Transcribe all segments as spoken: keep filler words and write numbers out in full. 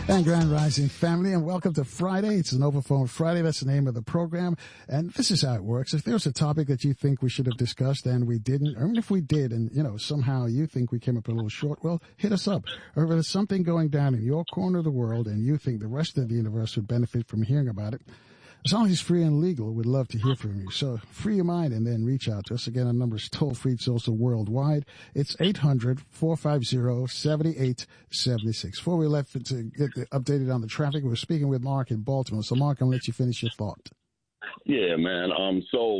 And Grand Rising family, and welcome to Friday. It's an Overflowing Friday. That's the name of the program. And this is how it works. If there's a topic that you think we should have discussed and we didn't, or even if we did and, you know, somehow you think we came up a little short, well, hit us up. Or if there's something going down in your corner of the world and you think the rest of the universe would benefit from hearing about it, as long as it's free and legal, we'd love to hear from you. So free your mind and then reach out to us. Again, our number is toll-free. It's also worldwide. It's eight hundred, four five zero, seven eight seven six. Before we left to get updated on the traffic, we're speaking with Mark in Baltimore. So, Mark, I'm going to let you finish your thought. Yeah, man. Um, so,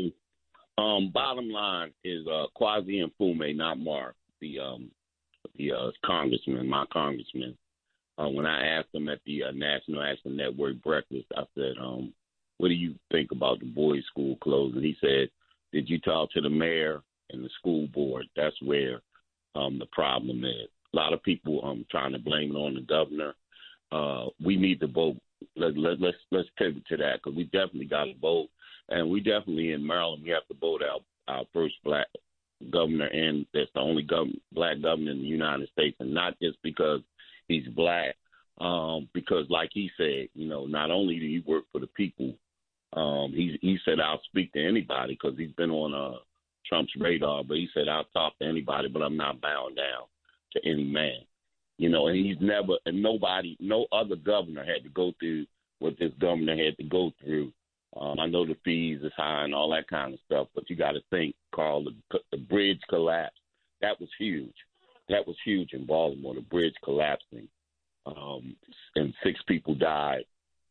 um, bottom line is uh, Kwasi Mfume, not Mark, the um, the uh, congressman, my congressman. Uh, when I asked him at the uh, National Action Network breakfast, I said, um, what do you think about the boys' school closing? He said, did you talk to the mayor and the school board? That's where um, the problem is. A lot of people um trying to blame it on the governor. Uh, we need to vote. Let, let, let's let's pivot to that because we definitely got to vote. And we definitely in Maryland, we have to vote out our first black governor, and that's the only gov- black governor in the United States, and not just because he's black, um, because like he said, you know, not only do he work for the people, Um, he he said, I'll speak to anybody because he's been on uh, Trump's radar, but he said, I'll talk to anybody, but I'm not bound down to any man. You know, and he's never, and nobody, no other governor had to go through what this governor had to go through. Um, I know the fees is high and all that kind of stuff, but you got to think, Carl, the, the bridge collapse. That was huge. That was huge in Baltimore, the bridge collapsing, um, and six people died.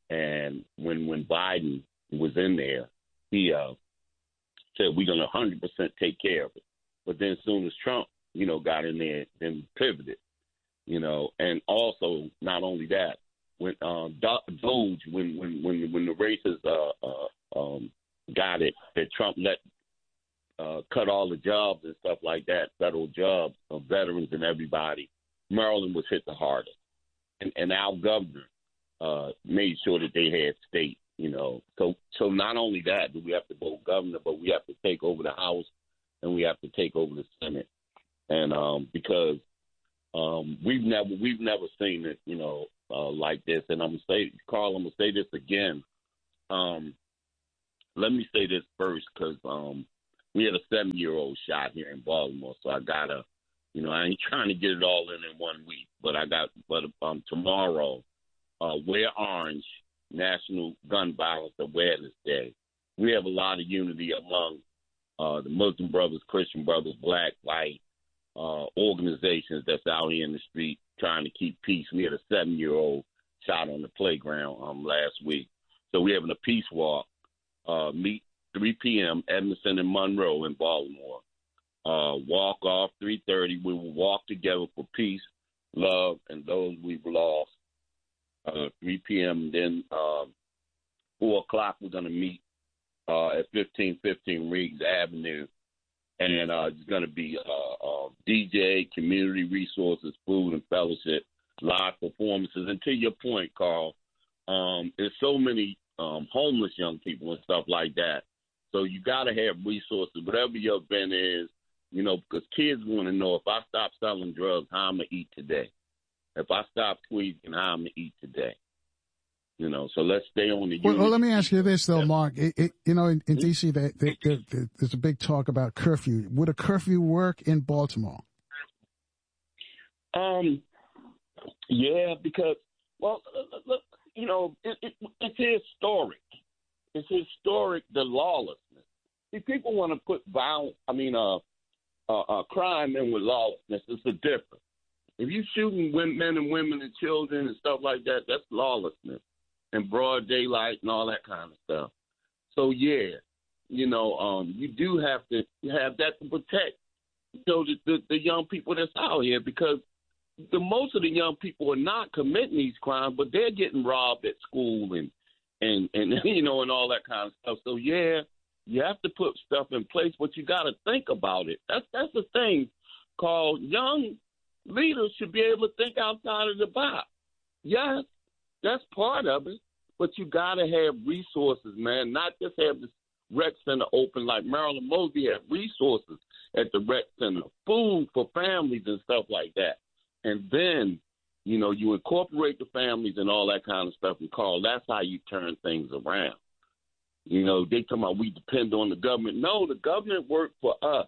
And when when Biden was in there, he uh, said, we're going to one hundred percent take care of it. But then as soon as Trump, you know, got in there, then pivoted, you know. And also, not only that, when uh, Doge, when, when, when, when the racists uh, uh, um, got it, that Trump let uh, cut all the jobs and stuff like that, federal jobs of veterans and everybody, Maryland was hit the hardest. And, and our governor uh, made sure that they had state. You know, so so not only that do we have to vote governor, but we have to take over the House and we have to take over the Senate, and um, because um, we've never we've never seen it, you know, uh, like this. And I'm gonna say, Carl, I'm gonna say this again. Um, let me say this first, because um, we had a seven-year-old shot here in Baltimore, so I gotta, you know, I ain't trying to get it all in in one week, but I got, but um, tomorrow, uh, wear orange. National Gun Violence Awareness Day. We have a lot of unity among uh, the Muslim brothers, Christian brothers, black, white uh, organizations that's out here in the street trying to keep peace. We had a seven-year-old shot on the playground um, last week. So we're having a peace walk, uh, meet three p.m., Edmondson and Monroe in Baltimore. Uh, walk off three thirty. We will walk together for peace, love, and those we've lost. Uh, three p.m. Then uh, four o'clock we're going to meet uh, at fifteen fifteen Riggs Avenue, and uh, it's going to be uh, uh, D J, community resources, food and fellowship, live performances. And to your point, Carl, um, there's so many um, homeless young people and stuff like that. So you got to have resources, whatever your event is, you know, because kids want to know if I stop selling drugs, how I'm going to eat today. If I stop tweeting, how I'm going to eat today. You know, so let's stay on the well, well, let me ask you this, though, Mark. It, it, you know, in, in D C, they, they, they, they, there's a big talk about curfew. Would a curfew work in Baltimore? Um, yeah, because, well, look, you know, it, it, it's historic. It's historic, the lawlessness. See, people want to put violence, I mean, uh, uh, uh, crime in with lawlessness. It's a difference. If you're shooting men and women and children and stuff like that, that's lawlessness and broad daylight and all that kind of stuff. So, yeah, you know, um, you do have to have that to protect, you know, the, the, the young people that's out here, because the most of the young people are not committing these crimes, but they're getting robbed at school and, and, and you know, and all that kind of stuff. So, yeah, you have to put stuff in place, but you got to think about it. That's, that's the thing called young leaders should be able to think outside of the box. Yes, that's part of it, but you got to have resources, man, not just have this rec center open like Marilyn Mosby had resources at the rec center, food for families and stuff like that. And then You know, you incorporate the families and all that kind of stuff. And, Carl, that's how you turn things around. You know, they come out, we depend on the government. No, the government worked for us.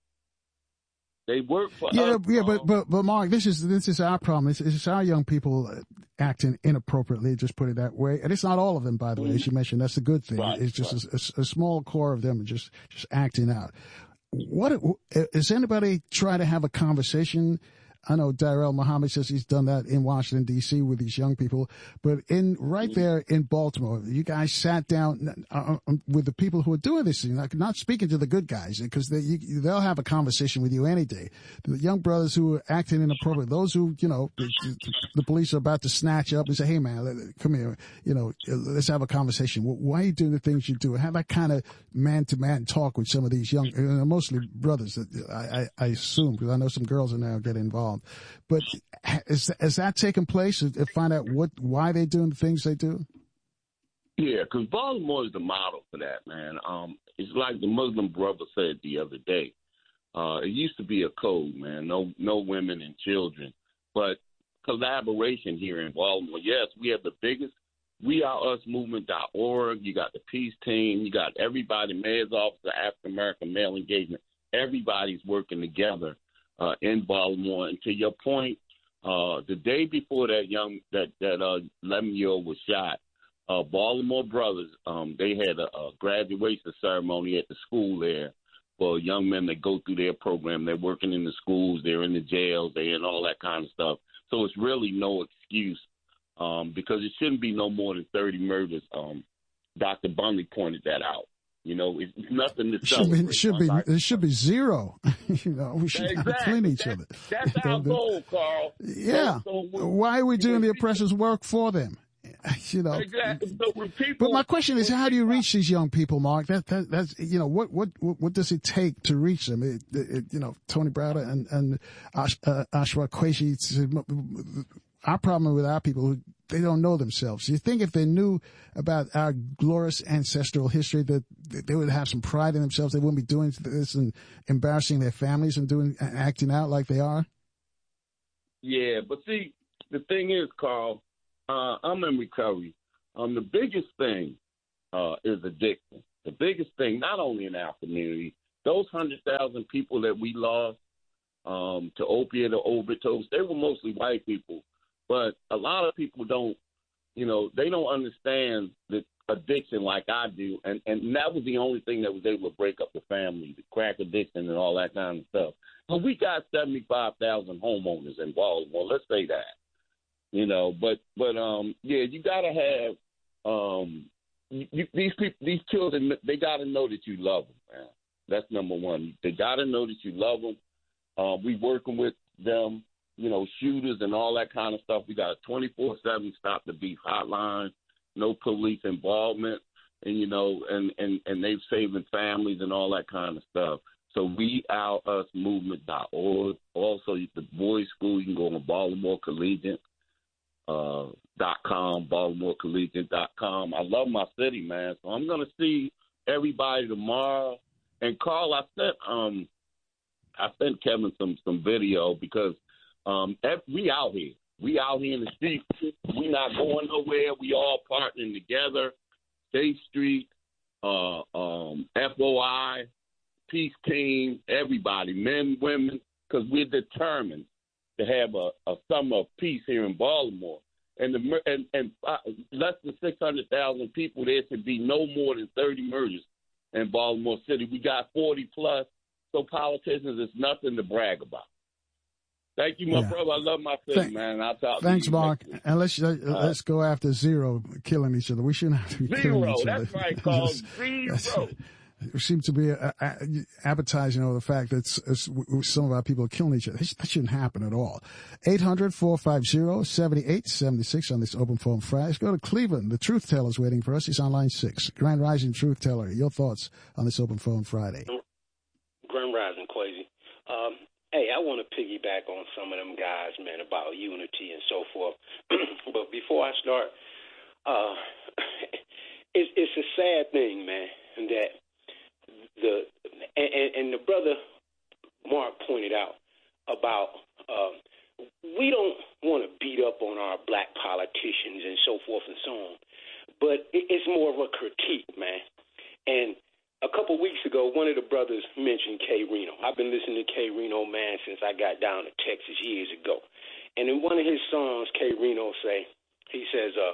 They work for yeah, us. Yeah, but, but, but Mark, this is, this is our problem. It's, it's our young people acting inappropriately, just put it that way. And it's not all of them, by the mm-hmm. way, as you mentioned. That's the good thing. Right, it's just right. a, a, a small core of them just, just acting out. What, is anybody trying to have a conversation? I know Darrell Muhammad says he's done that in Washington, D C with these young people, but in right there in Baltimore, you guys sat down uh, with the people who are doing this thing, like not speaking to the good guys, because they, you, they'll have a conversation with you any day. The young brothers who are acting inappropriate, those who, you know, the, the police are about to snatch up and say, hey, man, come here, you know, let's have a conversation. Why are you doing the things you do? Have that kind of man-to-man talk with some of these young, mostly brothers, I, I, I assume, because I know some girls are now getting involved. But is, is that taking place? To find out what why they're doing the things they do? Yeah, because Baltimore is the model for that, man. Um, it's like the Muslim brother said the other day. Uh, it used to be a code, man. No, no women and children, but collaboration here in Baltimore. Yes, we have the biggest We Are Us movement dot org. You got the peace team. You got everybody, mayor's office, African American male engagement. Everybody's working together. Uh, in Baltimore, and to your point, uh, the day before that young that that uh, eleven-year-old was shot, uh, Baltimore Brothers um, they had a, a graduation ceremony at the school there for young men that go through their program. They're working in the schools, they're in the jails, they're in all that kind of stuff. So it's really no excuse um, because it shouldn't be no more than thirty murders. Um, Doctor Bunley pointed that out. You know, it's nothing to celebrate. It should be, should be, it should be zero. You know, we should exactly. clean each that, other. That's our goal, Carl. Yeah. So why are we doing the oppressors' work for them? You know. Exactly. So when people, but my question is, how do you reach these young people, Mark? That, that that's you know, what what what does it take to reach them? It, it, you know, Tony Browder and and Ash, uh, Ashwa Qureshi. Our problem with our people, they don't know themselves. You think if they knew about our glorious ancestral history, that they would have some pride in themselves. They wouldn't be doing this and embarrassing their families and doing acting out like they are. Yeah, but see, the thing is, Carl, uh, I'm in recovery. Um, the biggest thing uh, is addiction. The biggest thing, not only in our community, those one hundred thousand people that we lost um, to opiate or overdose, they were mostly white people. But a lot of people don't, you know, they don't understand the addiction like I do. And, and that was the only thing that was able to break up the family, the crack addiction and all that kind of stuff. But we got seventy-five thousand homeowners in Baltimore. Let's say that, you know, but, but um, yeah, you got to have um, you, these people, these children, they got to know that you love them, man. That's number one. They got to know that you love them. Uh, we working with them. You know, shooters and all that kind of stuff. We got a twenty-four seven Stop the Beef hotline, no police involvement, and, you know, and, and, and they're saving families and all that kind of stuff. So we our us movement dot org. Also, the boys' school, you can go on Baltimore Collegiate uh, dot com, Baltimore Collegiate dot com. I love my city, man. So I'm going to see everybody tomorrow. And, Carl, I sent, um, I sent Kevin some, some video because – Um, we out here. We out here in the street. We not going nowhere. We all partnering together. State Street, uh, um, F O I, Peace Team, everybody, men, women, because we're determined to have a, a summer of peace here in Baltimore. And the and, and uh, less than six hundred thousand people, there should be no more than thirty murders in Baltimore City. We got forty plus, so politicians is nothing to brag about. Thank you, my yeah. brother. I love my city, Th- man. I'll talk Thanks, to you Mark. And let's uh, let's go after zero, killing each other. We shouldn't have to be zero. killing each That's other. Right, Carl. Zero. We seem to be uh, uh, advertising over the fact that it's, it's, some of our people are killing each other. That shouldn't happen at all. eight hundred, four five zero, seven eight seven six on this Open Phone Friday. Let's go to Cleveland. The Truth Teller's waiting for us. He's on line six. Grand Rising Truth Teller, your thoughts on this Open Phone Friday? Grand Rising, Quasi. Um, Hey, I want to piggyback on some of them guys, man, about unity and so forth. But before I start, uh, it's, it's a sad thing, man, that the and, and the brother Mark pointed out about uh, we don't want to beat our black politicians and so forth and so on. But it's more of a critique, man. And a couple weeks ago, one of the brothers mentioned K. Reno. I've been listening to K. Reno, man, since I got down to Texas years ago. And in one of his songs, K. Reno say, he says, uh,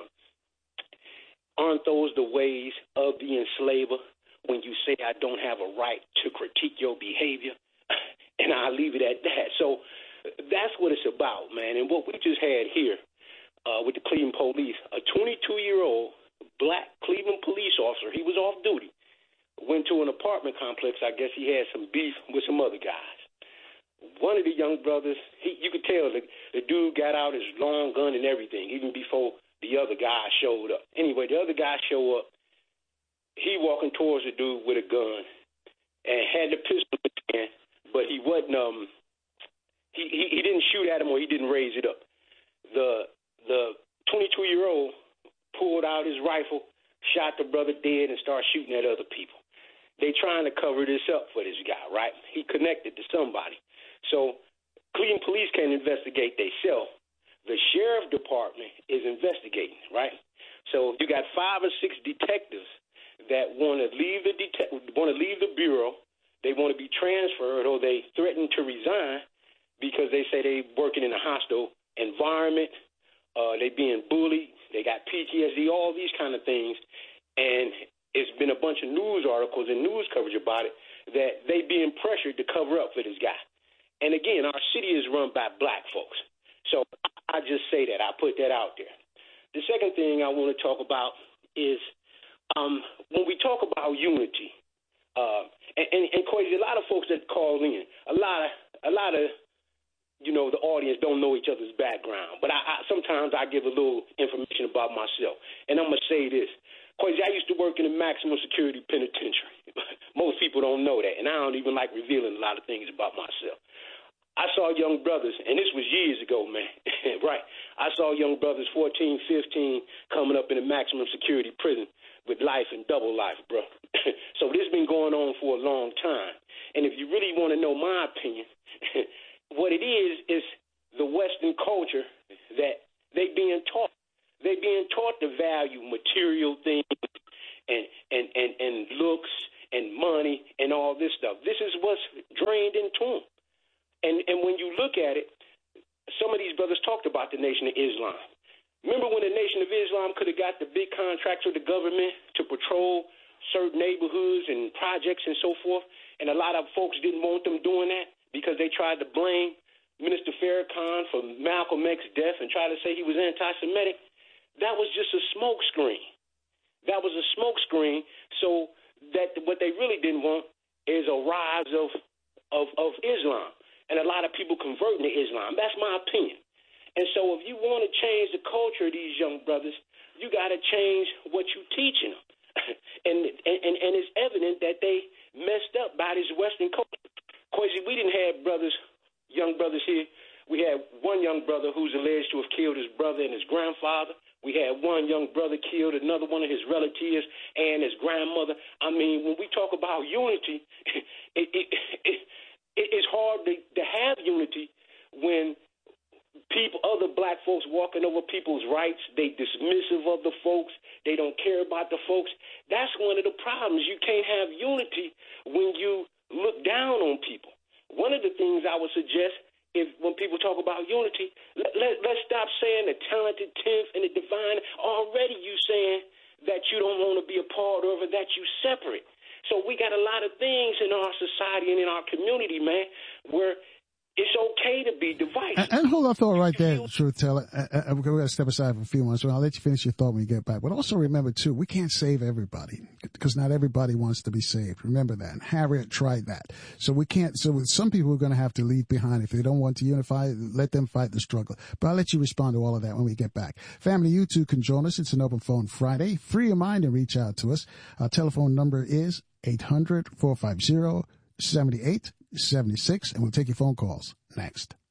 aren't those the ways of the enslaver when you say I don't have a right to critique your behavior? And I'll leave it at that. So that's what it's about, man. And what we just had here uh, with the Cleveland police, a twenty-two-year-old black Cleveland police officer, he was off duty, went to an apartment complex. I guess he had some beef with some other guys. One of the young brothers, he, you could tell the, the dude got out his long gun and everything, even before the other guy showed up. Anyway, the other guy showed up. He walking towards the dude with a gun and had the pistol in his hand, but he wasn't, um, he, he, he didn't shoot at him or he didn't raise it up. The the twenty-two-year-old pulled out his rifle, shot the brother dead, and started shooting at other people. They trying to cover this up for this guy, right? He connected to somebody. So Cleveland police can't investigate themselves. The sheriff department is investigating, right? So you got five or six detectives that want to leave the det- want to leave the bureau. They want to be transferred, or they threaten to resign because they say they working in a hostile environment. Uh, they being bullied. They got P T S D, all these kind of things. And it's been a bunch of news articles and news coverage about it that they being pressured to cover up for this guy. And again, our city is run by black folks. So I just say that. I put that out there. The second thing I want to talk about is um, when we talk about unity, uh, and, and, and Quasi, a lot of folks that call in, a lot of, a lot of, you know, the audience don't know each other's background. But I, I sometimes I give a little information about myself. And I'm going to say this. Quasi, I used to work in a maximum security penitentiary. Most people don't know that, and I don't even like revealing a lot of things about myself. I saw young brothers, and this was years ago, man, right? I saw young brothers, fourteen, fifteen, coming up in a maximum security prison with life and double life, bro. So this has been going on for a long time. And if you really want to know my opinion, what it is is the Western culture that they being taught. They being taught to value material things and, and, and, and looks and money and all this stuff. This is what's drained into them. And and when you look at it, some of these brothers talked about the Nation of Islam. Remember when the Nation of Islam could have got the big contracts with the government to patrol certain neighborhoods and projects and so forth, and a lot of folks didn't want them doing that because they tried to blame Minister Farrakhan for Malcolm X's death and try to say he was anti-Semitic? That was just a smoke screen. That was a smoke screen so that what they really didn't want is a rise of, of, of Islam and a lot of people converting to Islam. That's my opinion. And so if you want to change the culture of these young brothers, you got to change what you're teaching them. and, and, and it's evident that they messed up by this Western culture. Quasi, we didn't have brothers, young brothers here. We had one young brother who's alleged to have killed his brother and his grandfather. We had one young brother killed another one of his relatives and his grandmother. I mean, when we talk about unity, it, it, it, it, it's hard to, to have unity when people, other black folks walking over people's rights, they dismissive of the folks, they don't care about the folks. That's one of the problems. You can't have unity when you look down on people. One of the things I would suggest, if when people talk about unity, let, let, let's stop saying the talented tenth and the divine. Already you saying that you don't want to be a part of it, that you separate. So we got a lot of things in our society and in our community, man, where it's okay to be divisive. And, and hold that thought right there, Truth Teller. Uh, uh, we're going to step aside for a few minutes, but I'll let you finish your thought when you get back. But also remember, too, we can't save everybody because not everybody wants to be saved. Remember that. And Harriet tried that. So we can't. So some people are going to have to leave behind. If they don't want to unify, let them fight the struggle. But I'll let you respond to all of that when we get back. Family, you too can join us. It's an open phone Friday. Free your mind and reach out to us. Our telephone number is eight hundred, four five zero, seven eight seven six, and we'll take your phone calls next.